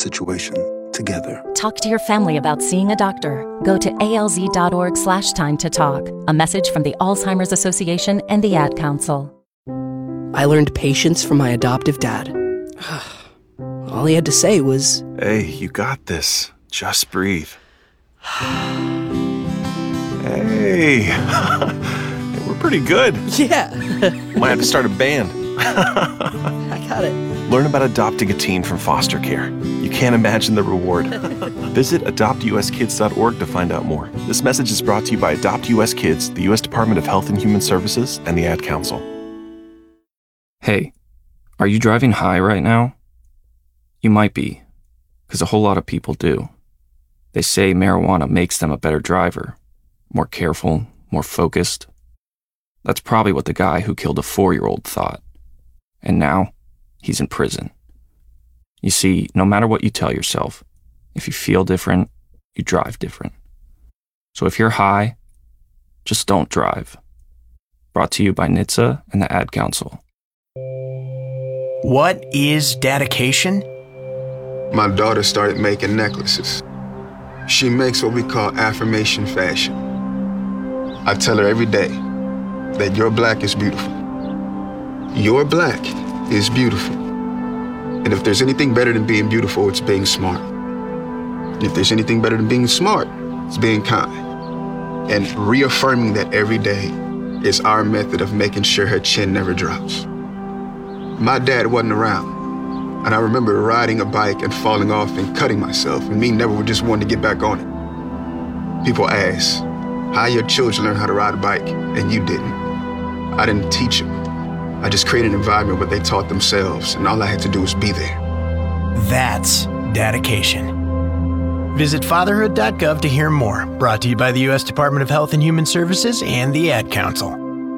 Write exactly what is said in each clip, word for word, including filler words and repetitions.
situation together. Talk to your family about seeing a doctor. Go to alz.org slash time to talk. A message from the Alzheimer's Association and the Ad Council. I learned patience from my adoptive dad. All he had to say was, "Hey, you got this. Just breathe." Hey, we're pretty good. Yeah. Might have to start a band. I got it. Learn about adopting a teen from foster care. You can't imagine the reward. Visit adopt u s kids dot org to find out more. This message is brought to you by Adopt U S Kids, the U S Department of Health and Human Services, and the Ad Council. Hey, are you driving high right now? You might be, because a whole lot of people do. They say marijuana makes them a better driver, more careful, more focused. That's probably what the guy who killed a four-year-old thought. And now, he's in prison. You see, no matter what you tell yourself, if you feel different, you drive different. So if you're high, just don't drive. Brought to you by N H T S A and the Ad Council. What is dedication? My daughter started making necklaces. She makes what we call affirmation fashion. I tell her every day that your black is beautiful. Your black is beautiful. And if there's anything better than being beautiful, it's being smart. And if there's anything better than being smart, it's being kind. And reaffirming that every day is our method of making sure her chin never drops. My dad wasn't around. And I remember riding a bike and falling off and cutting myself, and me never just wanting to get back on it. People ask, how your children learn how to ride a bike, and you didn't? I didn't teach them. I just created an environment where they taught themselves, and all I had to do was be there. That's dedication. Visit fatherhood dot gov to hear more. Brought to you by the U S Department of Health and Human Services and the Ad Council.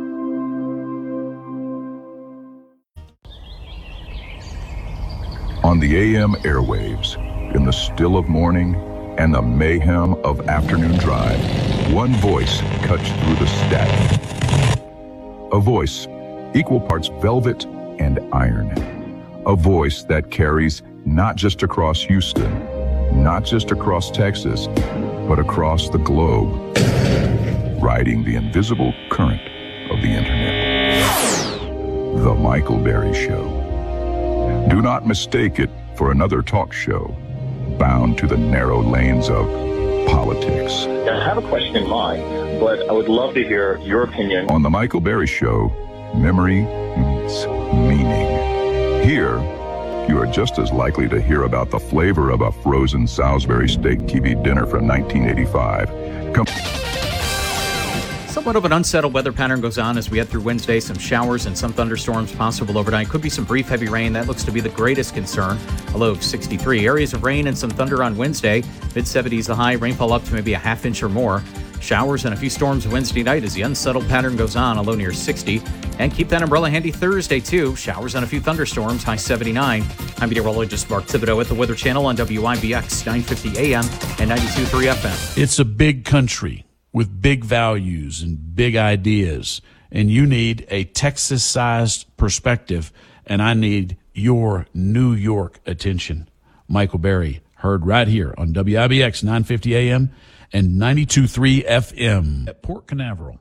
On the A M airwaves, in the still of morning and the mayhem of afternoon drive, one voice cuts through the static. A voice equal parts velvet and iron. A voice that carries not just across Houston, not just across Texas, but across the globe, riding the invisible current of the internet. The Michael Berry Show. Do not mistake it for another talk show bound to the narrow lanes of politics. I have a question in mind, but I would love to hear your opinion. On The Michael Berry Show, memory meets meaning. Here, you are just as likely to hear about the flavor of a frozen Salisbury steak T V dinner from nineteen eighty-five. Come Somewhat of an unsettled weather pattern goes on as we head through Wednesday. Some showers and some thunderstorms possible overnight. Could be some brief heavy rain. That looks to be the greatest concern. A low of sixty-three. Areas of rain and some thunder on Wednesday. mid seventies the high. Rainfall up to maybe a half inch or more. Showers and a few storms Wednesday night as the unsettled pattern goes on. A low near sixty. And keep that umbrella handy Thursday, too. Showers and a few thunderstorms. High seventy-nine. I'm meteorologist Mark Thibodeau at the Weather Channel on W I B X nine fifty A M and ninety-two point three F M. It's a big country with big values and big ideas, and you need a Texas-sized perspective, and I need your New York attention. Michael Berry, heard right here on W I B X nine fifty A M and ninety-two point three F M. At Port Canaveral,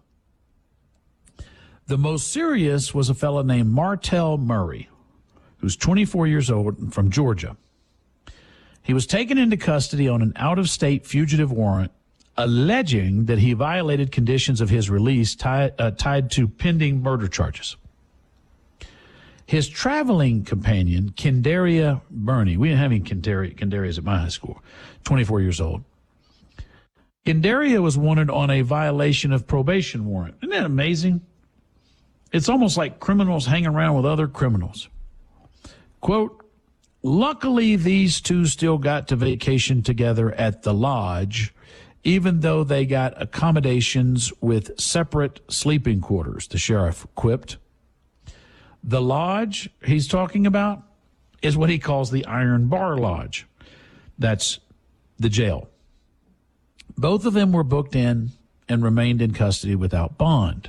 the most serious was a fellow named Martell Murray, who's twenty-four years old and from Georgia. He was taken into custody on an out-of-state fugitive warrant alleging that he violated conditions of his release tied, uh, tied to pending murder charges. His traveling companion, Kendaria Burney, we didn't have any Kendaria, Kendarias at my high school, twenty-four years old. Kendaria was wanted on a violation of probation warrant. Isn't that amazing? It's almost like criminals hang around with other criminals. Quote, luckily these two still got to vacation together at the lodge, even though they got accommodations with separate sleeping quarters, the sheriff quipped. The lodge he's talking about is what he calls the Iron Bar Lodge. That's the jail. Both of them were booked in and remained in custody without bond.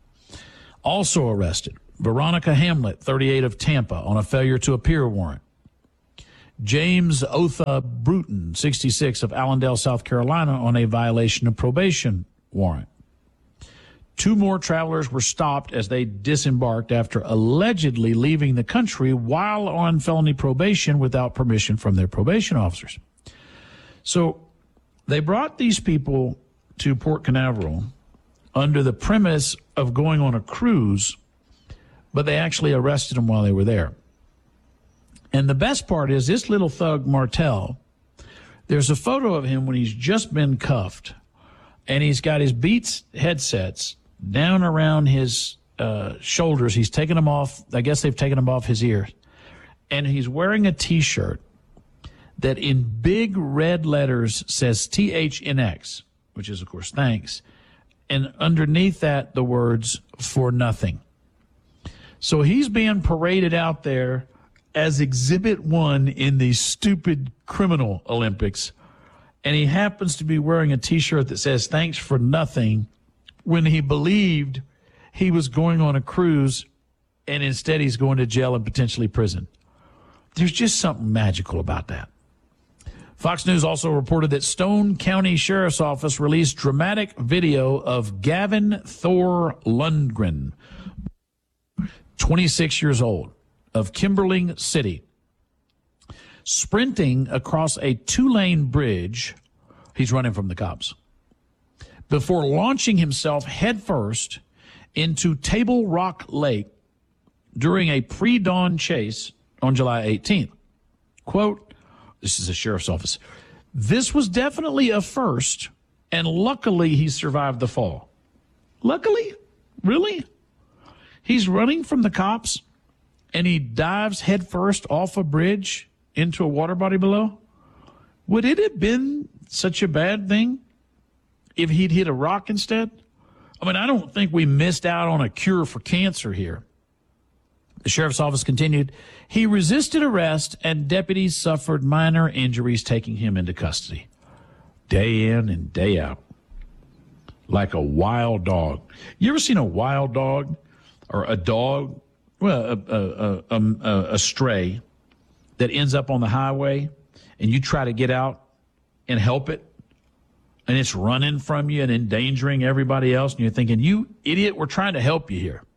Also arrested, Veronica Hamlet, thirty-eight, of Tampa, on a failure to appear warrant. James Otha Bruton, sixty-six, of Allendale, South Carolina, on a violation of probation warrant. Two more travelers were stopped as they disembarked after allegedly leaving the country while on felony probation without permission from their probation officers. So they brought these people to Port Canaveral under the premise of going on a cruise, but they actually arrested them while they were there. And the best part is this little thug, Martel, there's a photo of him when he's just been cuffed, and he's got his Beats headsets down around his uh, shoulders. He's taken them off. I guess they've taken them off his ears. And he's wearing a T-shirt that in big red letters says T H N X, which is, of course, thanks. And underneath that, the words, for nothing. So he's being paraded out there as Exhibit One in the stupid criminal Olympics. And he happens to be wearing a T-shirt that says, thanks for nothing, when he believed he was going on a cruise, and instead he's going to jail and potentially prison. There's just something magical about that. Fox News also reported that Stone County Sheriff's Office released dramatic video of Gavin Thor Lundgren, twenty-six years old, of Kimberling City, sprinting across a two-lane bridge. He's running from the cops, before launching himself headfirst into Table Rock Lake during a pre-dawn chase on July eighteenth. Quote, this is the sheriff's office, "This was definitely a first, and luckily he survived the fall." Luckily? Really? He's running from the cops, and he dives headfirst off a bridge into a water body below? Would it have been such a bad thing if he'd hit a rock instead? I mean, I don't think we missed out on a cure for cancer here. The sheriff's office continued, he resisted arrest and deputies suffered minor injuries, taking him into custody. Day in and day out. Like a wild dog. You ever seen a wild dog or a dog, well, a, a, a, a, a stray that ends up on the highway and you try to get out and help it, and it's running from you and endangering everybody else, and you're thinking, you idiot, we're trying to help you here.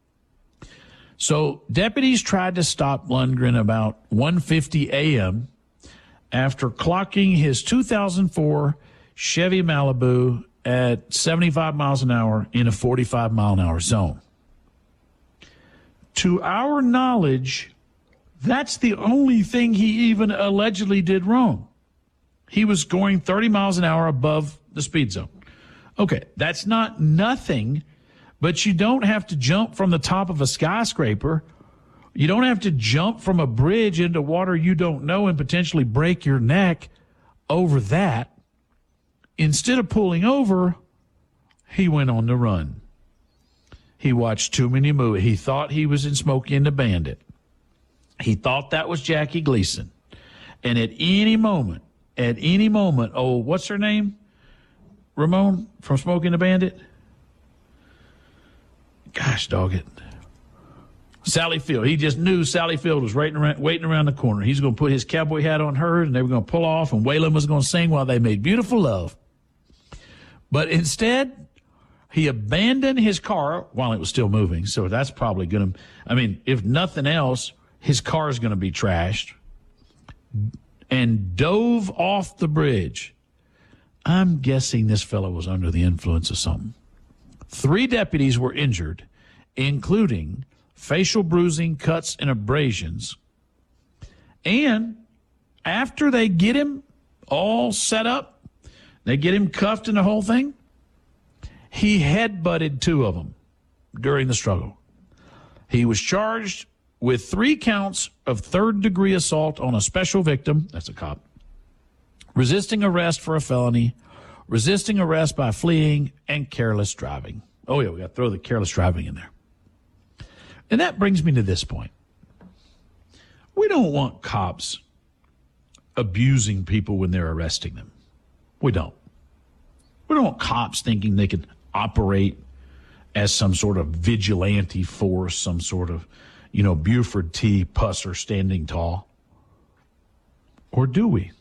So deputies tried to stop Lundgren about one fifty a.m. after clocking his two thousand four Chevy Malibu at seventy-five miles an hour in a forty-five mile an hour zone. To our knowledge, that's the only thing he even allegedly did wrong. He was going thirty miles an hour above the speed zone. Okay, that's not nothing, but you don't have to jump from the top of a skyscraper. You don't have to jump from a bridge into water you don't know and potentially break your neck over that. Instead of pulling over, he went on the run. He watched too many movies. He thought he was in Smokey and the Bandit. He thought that was Jackie Gleason. And at any moment, at any moment, oh, what's her name? Ramon from Smokey and the Bandit? Gosh, dog it. Sally Field. He just knew Sally Field was waiting around, waiting around the corner. He's going to put his cowboy hat on her, and they were going to pull off, and Waylon was going to sing while they made beautiful love. But instead, he abandoned his car while it was still moving. So that's probably going to, I mean, if nothing else, his car is going to be trashed, and dove off the bridge. I'm guessing this fellow was under the influence of something. Three deputies were injured, including facial bruising, cuts, and abrasions. And after they get him all set up, they get him cuffed and the whole thing, he headbutted two of them during the struggle. He was charged with three counts of third-degree assault on a special victim, that's a cop, resisting arrest for a felony, resisting arrest by fleeing, and careless driving. Oh, yeah, we got to throw the careless driving in there. And that brings me to this point. We don't want cops abusing people when they're arresting them. We don't. We don't want cops thinking they can operate as some sort of vigilante force, some sort of, you know, Buford T. Pusser standing tall. Or do we?